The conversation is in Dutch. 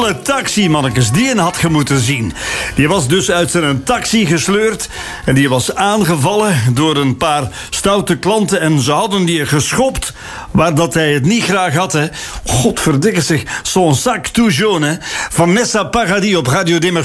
gele taxi, mannetjes, die je had je moeten zien. Die was dus uit zijn taxi gesleurd en die was aangevallen door een paar stoute klanten en ze hadden die geschopt, waar dat hij het niet graag had, hè. Godverdikke zich, zo'n sac tout jaune, hè. Vanessa Paradis op Radio Dimmers.